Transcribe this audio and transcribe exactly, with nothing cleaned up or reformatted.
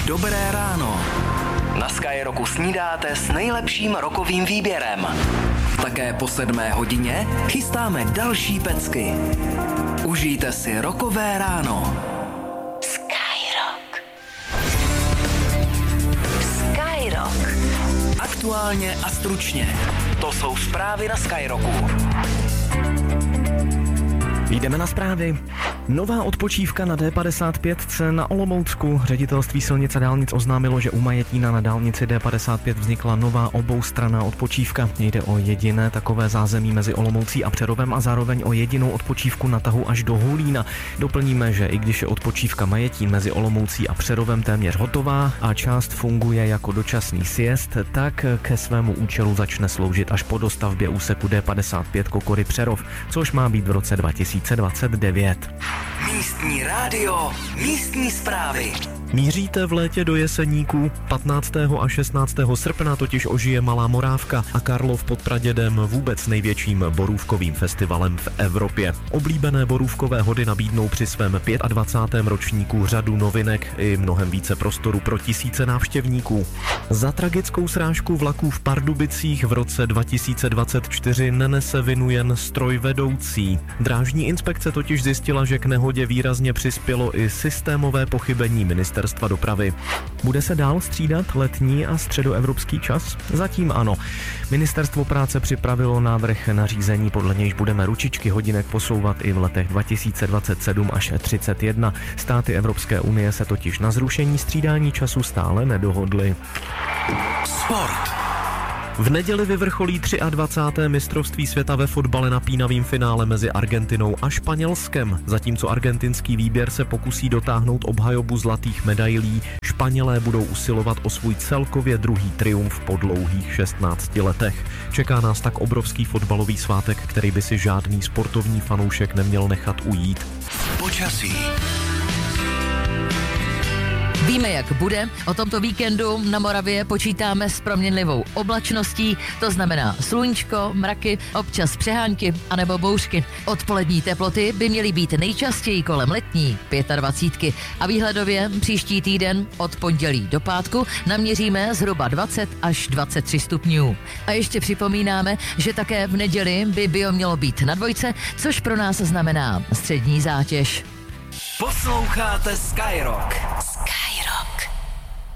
Dobré ráno. Na Skyrocku snídáte s nejlepším rockovým výběrem. Také po sedmé hodině chystáme další pecky. Užijte si rockové ráno. Skyrock. Skyrock. Aktuálně a stručně. To jsou zprávy na Skyrocku. Jdeme na zprávy. Nová odpočívka na D padesát pět C na Olomoucku. Ředitelství silnic a dálnic oznámilo, že u Majetína na dálnici D padesát pět vznikla nová oboustranná odpočívka. Jde o jediné takové zázemí mezi Olomoucí a Přerovem a zároveň o jedinou odpočívku na tahu až do Hulína. Doplníme, že i když je odpočívka Majetín mezi Olomoucí a Přerovem téměř hotová a část funguje jako dočasný sjezd, tak ke svému účelu začne sloužit až po dostavbě úseku D padesát pět Kokory Přerov, což má být v roce dva tisíce dvacet devět. Místní rádio, místní zprávy. Míříte v létě do Jeseníků? patnáctého a šestnáctého srpna totiž ožije Malá Morávka a Karlov pod Pradědem vůbec největším borůvkovým festivalem v Evropě. Oblíbené borůvkové hody nabídnou při svém dvacátém pátém ročníku řadu novinek i mnohem více prostoru pro tisíce návštěvníků. Za tragickou srážku vlaků v Pardubicích v roce dva tisíce dvacet čtyři nenese vinu jen strojvedoucí. Drážní inspekce totiž zjistila, že k nehodě výrazně přispělo i systémové pochybení ministerstva Ministerstva dopravy. Bude se dál střídat letní a středoevropský čas? Zatím ano. Ministerstvo práce připravilo návrh nařízení, podle nějž budeme ručičky hodinek posouvat i v letech dva tisíce dvacet sedm až třicet jedna. Státy Evropské unie se totiž na zrušení střídání času stále nedohodly. Sport. V neděli vyvrcholí dvacáté třetí mistrovství světa ve fotbale napínavým finále mezi Argentinou a Španělskem. Zatímco argentinský výběr se pokusí dotáhnout obhajobu zlatých medailí, Španělé budou usilovat o svůj celkově druhý triumf po dlouhých šestnácti letech. Čeká nás tak obrovský fotbalový svátek, který by si žádný sportovní fanoušek neměl nechat ujít. Počasí. Víme, jak bude. O tomto víkendu na Moravě počítáme s proměnlivou oblačností, to znamená sluníčko, mraky, občas přehánky anebo bouřky. Odpolední teploty by měly být nejčastěji kolem letní dvacítky a výhledově příští týden od pondělí do pátku naměříme zhruba dvacet až dvacet tři stupňů. A ještě připomínáme, že také v neděli by bio mělo být na dvojce, což pro nás znamená střední zátěž. Posloucháte Skyrock.